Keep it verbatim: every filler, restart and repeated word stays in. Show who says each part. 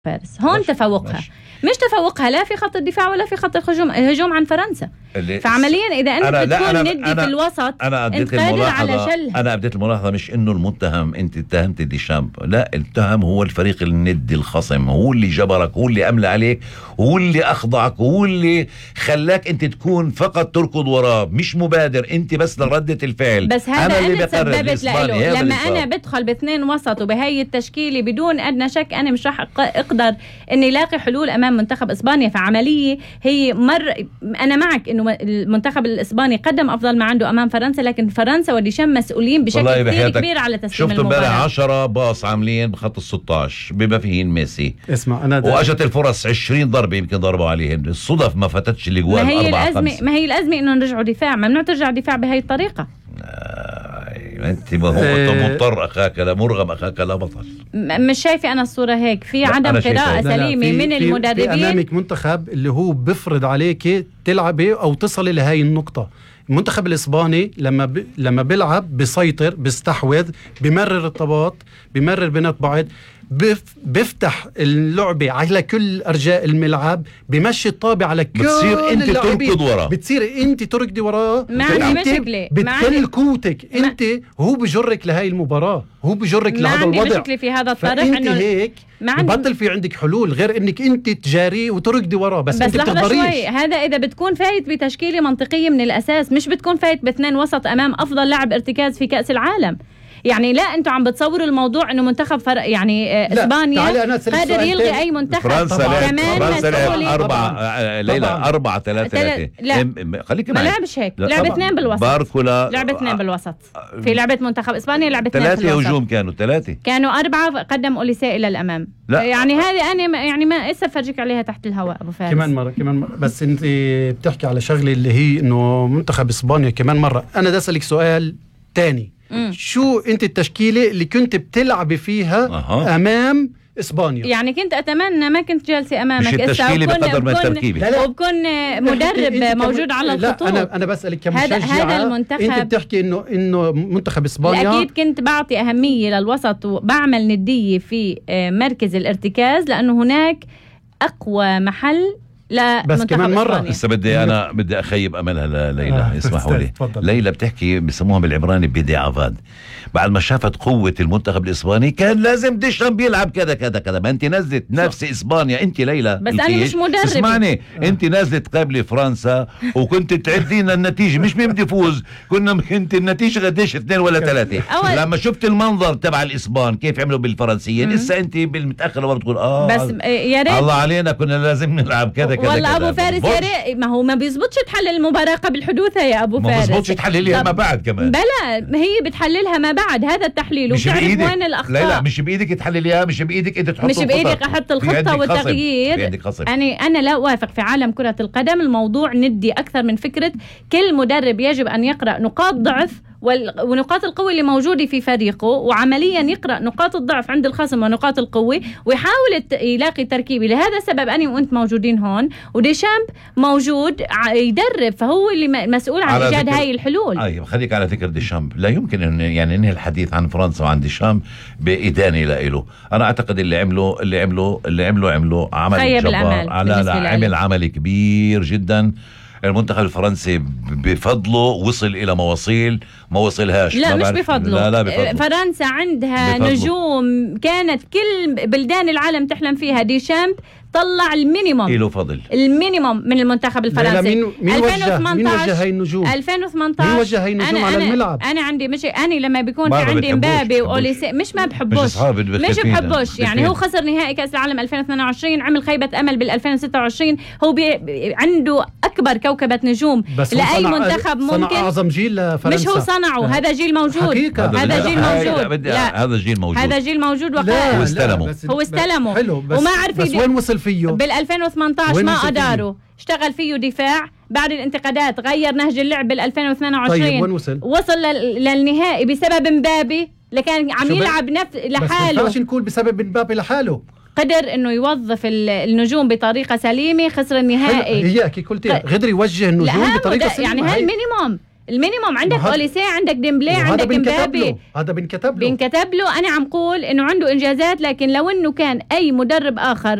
Speaker 1: فارس هون تفوقها ماشي. مش تفوقها لا في خط الدفاع ولا في خط الهجوم هجوم عن فرنسا. فعمليا اذا انت
Speaker 2: أنا
Speaker 1: بتكون
Speaker 2: أنا
Speaker 1: ندي
Speaker 2: أنا
Speaker 1: في الوسط
Speaker 2: أنا
Speaker 1: انت قادر على شلها.
Speaker 2: انا ابديت الملاحظه مش انه المتهم انت اتهمت ديشامب، لا التهم هو الفريق الندي الخصم، هو اللي جبرك، هو اللي املى عليك، هو اللي اخضعك، هو اللي خلاك انت تكون فقط تركض وراه مش مبادر، انت بس لردة الفعل.
Speaker 1: بس هذا أنا اللي تسببت له لما انا بدخل باثنين وسط وبهي التشكيله بدون ادنى شك انا مش راح اقدر اني الاقي حلول امام منتخب اسبانيا. فعمليه هي مر انا معك انه المنتخب الاسباني قدم افضل ما عنده امام فرنسا، لكن فرنسا وديشام مسؤولين بشكل كثير كبير على تسليم المباراة.
Speaker 2: شفتوا امبارح عشرة باص عاملين بخط الستاشر بما فيهن ميسي.
Speaker 3: اسمع انا
Speaker 2: واجت الفرص عشرين ضربه يمكن ضربوا عليهم، الصدف ما فتتش الاجوال
Speaker 1: ما هي
Speaker 2: أربعة
Speaker 1: الازمه
Speaker 2: خمسة.
Speaker 1: ما هي الازمه انه نرجعوا دفاع، ممنوع ترجع دفاع بهي الطريقه.
Speaker 2: انت ما هو مضطر اخاك لا مرغم اخاك لا بطل.
Speaker 1: مش شايفه انا الصوره هيك، في عدم قراءه سليمه من
Speaker 3: في
Speaker 1: المدربين.
Speaker 3: في امامك منتخب اللي هو بفرض عليك تلعبي او تصلي لهي النقطه. المنتخب الاسباني لما ب... لما بيلعب بيسيطر بيستحوذ بمرر الطابات بمرر بينات بعض، بف... بيفتح اللعبه على كل ارجاء الملعب، بمشي الطابه على كل
Speaker 2: بتصير انت تركض وراه،
Speaker 3: بتصير انت تركضي وراه،
Speaker 1: ما عندي مشكله
Speaker 3: بتكل قوتك ما... انت هو بجرك لهي المباراه، هو بجرك لهذا الوضع.
Speaker 1: ما عندي مشكله في هذا الطرف
Speaker 3: انه هيك بطل في عندك حلول غير انك انت تجاري وتركضي وراه. بس,
Speaker 1: بس
Speaker 3: انت بتقدريش.
Speaker 1: هذا اذا بتكون فايت بتشكيله منطقيه من الاساس، مش بتكون فايت باثنين وسط امام افضل لاعب ارتكاز في كاس العالم. يعني لا انتم عم بتصوروا الموضوع انه منتخب فرق يعني اسبانيا قادر يلغي اي منتخب.
Speaker 2: فرنسا
Speaker 1: كمان
Speaker 2: فرنسا أربعة ليلى أربعة ثلاثة ثلاثة.
Speaker 1: خليك ما لعبش هيك، لعب اثنين بالوسط.
Speaker 2: باركولا
Speaker 1: لعب اثنين بالوسط. في لعبة منتخب اسبانيا لعب اثنين بالوسط.
Speaker 2: ثلاثة هجوم كانوا ثلاثة
Speaker 1: كانوا أربعة قدم أوليسيه إلى الأمام. لا. يعني هذه أنا يعني ما إسا فرجيك عليها تحت الهواء أبو فارس.
Speaker 3: كمان مرة كمان مرة. بس أنت بتحكي على شغلة اللي هي إنه منتخب اسبانيا كمان مرة. أنا بدي أسألك سؤال تاني. مم. شو انت التشكيله اللي كنت بتلعبي فيها أه. امام اسبانيا؟
Speaker 1: يعني كنت اتمنى ما كنت جالسه امامك.
Speaker 2: مش التشكيله بقدر ما التركيبه،
Speaker 1: وبكون مدرب موجود على الخطوط.
Speaker 3: انا انا بسالك كمشجعه،
Speaker 1: هذا المنتخب
Speaker 3: انت بتحكي انه انه منتخب اسبانيا
Speaker 1: اكيد كنت بعطي اهميه للوسط وبعمل نديه في مركز الارتكاز، لانه هناك اقوى محل. لا
Speaker 3: بس كمان مرة
Speaker 2: لسه بدي أنا بدي أخيب أملها لليلى. آه اسمحوا لي، ليلى بتحكي بسموها بالعبراني بدي عفاد. بعد ما شافت قوة المنتخب الإسباني كان لازم ديشامب بيلعب كذا كذا كذا. ما أنت نزلت نفس إسبانيا أنت ليلى،
Speaker 1: بس أنا مش مدرب.
Speaker 2: اسمعني آه. أنت نزلت قبل فرنسا وكنت تعدين النتيجة مش مين بدي يفوز، كنا كنت النتيجة قديش اثنين ولا ثلاثة. لما شفت المنظر تبع الإسبان كيف عملوا بالفرنسيين لسه أنت بالمتأخر مرة تقول آه
Speaker 1: بس يا ريت
Speaker 2: الله علينا كنا لازم نلعب كذا كذا.
Speaker 1: والله ابو فارس يا ريت، ما هو ما بيزبطش تحلل المباراه قبل حدوثها يا ابو فارس.
Speaker 2: ما بيزبطش تحللها ما بعد كمان.
Speaker 1: بلا ما هي بتحللها ما بعد هذا التحليل وبتعرف وين الاخطاء.
Speaker 2: لا لا مش بايدك تحلليها، مش بايدك انت تحط
Speaker 1: مش بايدك احط الخطه والتغيير. يعني انا لا اوافق. في عالم كره القدم الموضوع ندي اكثر من فكره. كل مدرب يجب ان يقرا نقاط ضعف ونقاط القوة اللي موجودة في فريقه، وعمليا يقرأ نقاط الضعف عند الخصم ونقاط القوة ويحاول يلاقي تركيبة. لهذا السبب أنا وأنت موجودين هون وديشامب موجود يدرب، فهو اللي مسؤول عن إيجاد هاي الحلول.
Speaker 2: أيوة خليك على ذكر ديشامب. لا يمكن أن يعني ننهي الحديث عن فرنسا وعن ديشامب بإدانة لإله. أنا أعتقد اللي عمله اللي عمله اللي عمله عمله عمل جبار. لا لا عمل عمل كبير جدا. المنتخب الفرنسي بفضله وصل إلى مواصيل ما وصلهاش.
Speaker 1: لا مش بفضله.
Speaker 2: لا لا بفضله.
Speaker 1: فرنسا عندها بفضله. نجوم كانت كل بلدان العالم تحلم فيها. ديشامب طلع المينيموم
Speaker 2: له فضل
Speaker 1: المينيموم من المنتخب الفرنسي.
Speaker 3: مين مين وجه مين وجه هاي النجوم
Speaker 1: ألفين وثمانية عشر
Speaker 3: مين وجه هاي النجوم على
Speaker 1: أنا
Speaker 3: الملعب؟
Speaker 1: انا عندي مش انا لما بيكون في عندي مبابي واوليسي مش ما بحبوش مش, مش بحبوش يعني هو خسر نهائي كاس العالم ألفين واثنين وعشرين، عمل خيبه امل بال ألفين وستة وعشرين. هو بي عنده اكبر كوكبه نجوم لاي منتخب ممكن.
Speaker 3: صنع اعظم جيل لفرنسا.
Speaker 1: مش هو صنعه، هذا جيل موجود.
Speaker 2: هذا
Speaker 1: جيل موجود.
Speaker 2: هذا جيل موجود
Speaker 1: هذا جيل موجود وقائم.
Speaker 2: هو استلمه
Speaker 1: هو استلمه وما عرف
Speaker 3: بس وين وصل فيه
Speaker 1: بال ألفين وثمانية عشر. ما أداره، اشتغل فيه دفاع. بعد الانتقادات غير نهج اللعب بال ألفين واثنين وعشرين.
Speaker 3: طيب وين وصل؟
Speaker 1: وصل للنهائي بسبب مبابي اللي كان عم يلعب نفس لحاله.
Speaker 3: بس ما نقول بسبب مبابي لحاله.
Speaker 1: قدر انه يوظف النجوم بطريقه سليمه. خسر النهائي.
Speaker 3: هي اكيد قلت غدر يوجه النجوم بطريقه سليمه.
Speaker 1: يعني هاي المينيموم المينيموم عندك اوليسي، عندك ديمبلي، عندك امبابي،
Speaker 3: هذا بنكتب له
Speaker 1: بنكتب له. انا عم قول انه عنده انجازات، لكن لو انه كان اي مدرب اخر